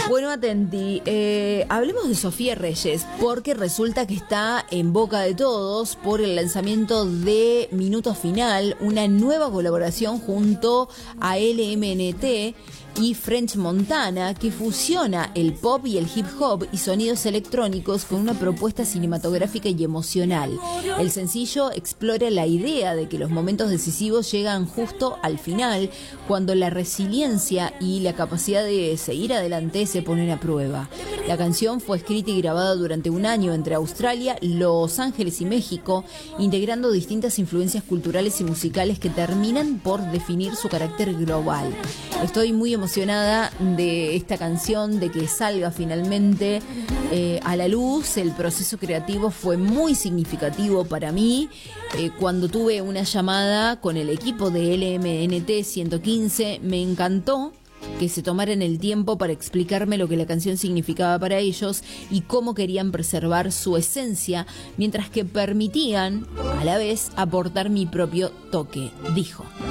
Bueno, atenti, hablemos de Sofía Reyes, porque resulta que está en boca de todos por el lanzamiento de Minuto Final, una nueva colaboración junto a LMNT y French Montana, que fusiona el pop y el hip hop y sonidos electrónicos con una propuesta cinematográfica y emocional. El sencillo explora la idea de que los momentos decisivos llegan justo al final, cuando la resiliencia y la capacidad de seguir adelante se ponen a prueba. La canción fue escrita y grabada durante un año entre Australia, Los Ángeles y México, integrando distintas influencias culturales y musicales que terminan por definir su carácter global. Estoy muy emocionada de esta canción, de que salga finalmente a la luz. El proceso creativo fue muy significativo para mí. Cuando tuve una llamada con el equipo de LMNT 115, me encantó que se tomaran el tiempo para explicarme lo que la canción significaba para ellos y cómo querían preservar su esencia, mientras que permitían, a la vez, aportar mi propio toque, dijo.